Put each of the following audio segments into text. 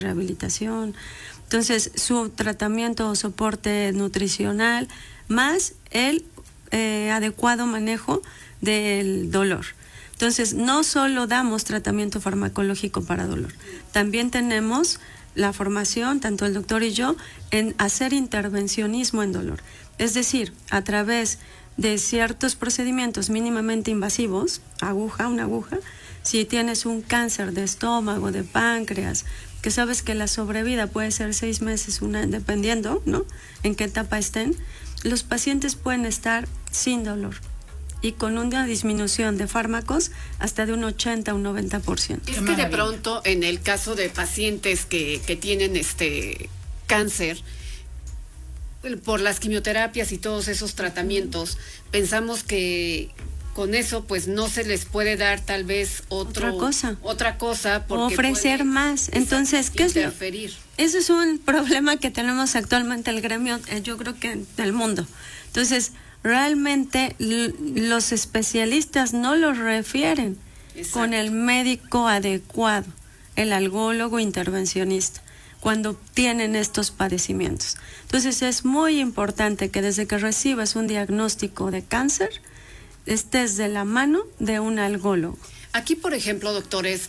rehabilitación. Entonces, su tratamiento o soporte nutricional más el adecuado manejo del dolor. Entonces, no solo damos tratamiento farmacológico para dolor, también tenemos la formación, tanto el doctor y yo, en hacer intervencionismo en dolor. Es decir, a través de ciertos procedimientos mínimamente invasivos, una aguja, si tienes un cáncer de estómago, de páncreas, que sabes que la sobrevida puede ser 6 meses, dependiendo, ¿no?, en qué etapa estén, los pacientes pueden estar sin dolor y con una disminución de fármacos hasta de un 80 a un 90%. Es que de pronto, en el caso de pacientes que tienen cáncer, por las quimioterapias y todos esos tratamientos, pensamos que con eso pues no se les puede dar tal vez otra cosa porque ofrecer más. Entonces, ¿qué es interferir? Eso es un problema que tenemos actualmente el gremio, yo creo que del mundo. Entonces, realmente los especialistas no los refieren con el médico adecuado, el algólogo intervencionista, cuando tienen estos padecimientos. Entonces, es muy importante que desde que recibas un diagnóstico de cáncer, estés de la mano de un algólogo. Aquí, por ejemplo, doctores,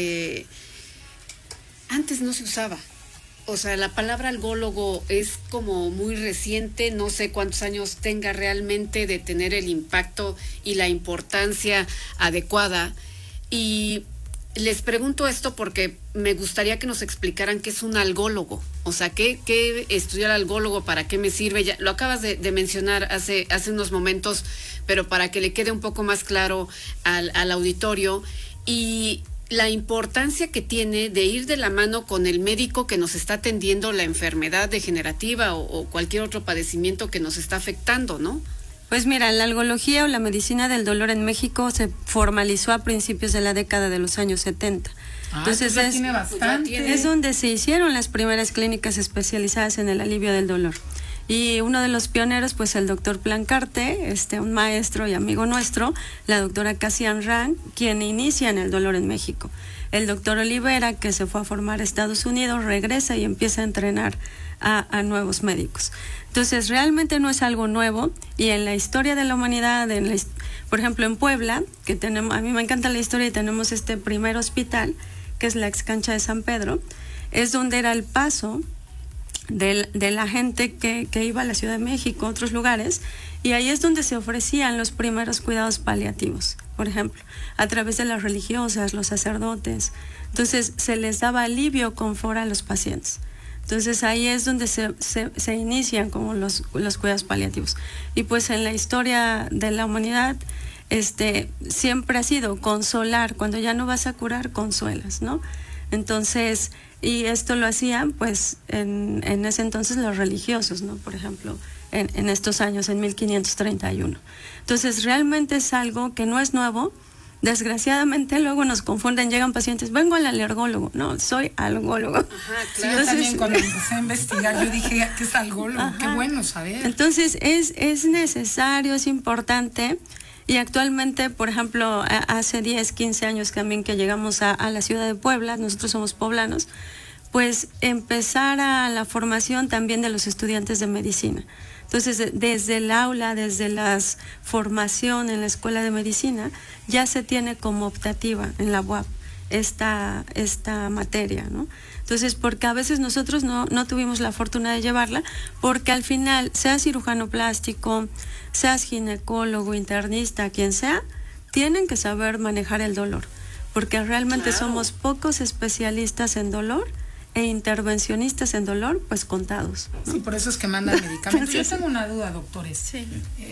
antes no se usaba. O sea, la palabra algólogo es como muy reciente, no sé cuántos años tenga realmente de tener el impacto y la importancia adecuada. Y les pregunto esto porque me gustaría que nos explicaran qué es un algólogo. O sea, ¿qué estudió el algólogo? ¿Para qué me sirve? Ya lo acabas de mencionar hace unos momentos, pero para que le quede un poco más claro al auditorio. Y la importancia que tiene de ir de la mano con el médico que nos está atendiendo la enfermedad degenerativa o cualquier otro padecimiento que nos está afectando, ¿no? Pues mira, la algología o la medicina del dolor en México se formalizó a principios de la década de los años 70. Entonces tiene bastante. Es donde se hicieron las primeras clínicas especializadas en el alivio del dolor. Y uno de los pioneros, pues el doctor Plancarte, un maestro y amigo nuestro, la doctora Cassian Rang, quien inicia en el dolor en México. El doctor Olivera, que se fue a formar a Estados Unidos, regresa y empieza a entrenar a nuevos médicos. Entonces, realmente no es algo nuevo, y en la historia de la humanidad, por ejemplo, en Puebla, que tenemos, a mí me encanta la historia, y tenemos este primer hospital, que es la ex cancha de San Pedro, es donde era el paso de la gente que iba a la Ciudad de México, a otros lugares, y ahí es donde se ofrecían los primeros cuidados paliativos, por ejemplo, a través de las religiosas, los sacerdotes. Entonces, se les daba alivio, confort a los pacientes. Entonces, ahí es donde se inician como los cuidados paliativos. Y pues en la historia de la humanidad, siempre ha sido consolar. Cuando ya no vas a curar, consuelas, ¿no? Entonces, y esto lo hacían pues en ese entonces los religiosos, ¿no? Por ejemplo, en estos años, en 1531. Entonces, realmente es algo que no es nuevo. Desgraciadamente luego nos confunden, llegan pacientes, vengo al alergólogo, no, soy algólogo. Ajá, claro. Sí, yo también cuando empecé a investigar, yo dije, ¿qué es algólogo? Ajá. Qué bueno saber. Entonces, es necesario, es importante. Y actualmente, por ejemplo, hace 10, 15 años también que llegamos a la ciudad de Puebla, nosotros somos poblanos, pues empezar a la formación también de los estudiantes de medicina. Entonces, desde el aula, desde la formación en la escuela de medicina, ya se tiene como optativa en la UAP esta materia, ¿no? Entonces, porque a veces nosotros no tuvimos la fortuna de llevarla, porque al final, seas cirujano plástico, seas ginecólogo, internista, quien sea, tienen que saber manejar el dolor, porque realmente somos pocos especialistas en dolor e intervencionistas en dolor, pues contados, ¿no? Sí, por eso es que mandan medicamentos. Yo tengo una duda, doctores. Sí.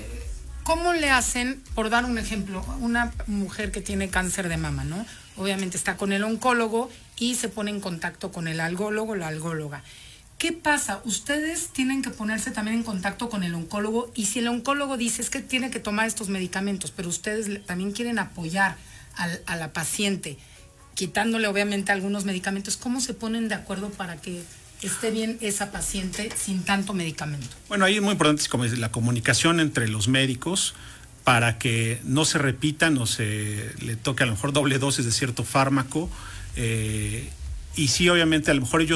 ¿Cómo le hacen, por dar un ejemplo, una mujer que tiene cáncer de mama, ¿no? Obviamente está con el oncólogo y se pone en contacto con el algólogo o la algóloga. ¿Qué pasa? Ustedes tienen que ponerse también en contacto con el oncólogo, y si el oncólogo dice es que tiene que tomar estos medicamentos, pero ustedes también quieren apoyar a la paciente, quitándole obviamente algunos medicamentos, ¿cómo se ponen de acuerdo para que esté bien esa paciente sin tanto medicamento? Bueno, ahí es muy importante como la comunicación entre los médicos para que no se repita, no se le toque a lo mejor doble dosis de cierto fármaco, y sí, obviamente, a lo mejor ellos